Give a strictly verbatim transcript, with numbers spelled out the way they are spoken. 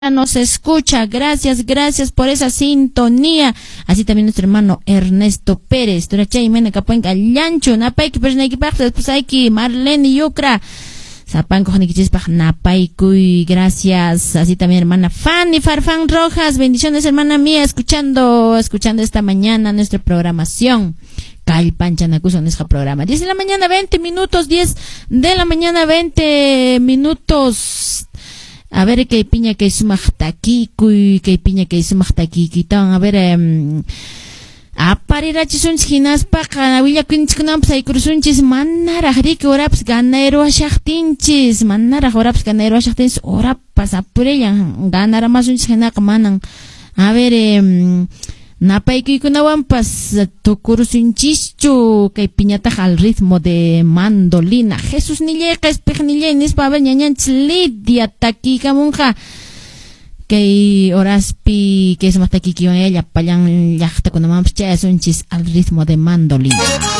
nos escucha. Gracias, gracias por esa sintonía. Así también nuestro hermano Ernesto Pérez. Turachay mena capuenca llancho, napay que persona que pacta, pues hay que Marlene Yucra. Zapanco Janiquichispaj Napaycuy, gracias. Así también hermana Fanny Farfán Rojas, bendiciones hermana mía, escuchando, escuchando esta mañana nuestra programación. Calpancha Nacuso en nuestro programa. diez de la mañana, veinte minutos, diez de la mañana, veinte minutos. A ver qué piña que sumachtaquí, cuy, qué piña que sumachtaquí, quitan, a ver, eh, aparirachis hinaspa kanawilla kunchkunampas aykursunchis manaraj riki orapas ganero ashaqtinchis manaraj orapas ganero ashaqtinchis orapas apurellan ganaramasunchis hinaqa manan a ver eh, napaykuykunawanpas tukursunchischu kay piñataqa al ritmo de mandolina Jesús nillayqa espejnillay nispa a ver ñañanchis Lidia takiykamunqa que oraspi que es más taquiquio ella payan yachta cuando mamás ya son chis al ritmo de mandolina.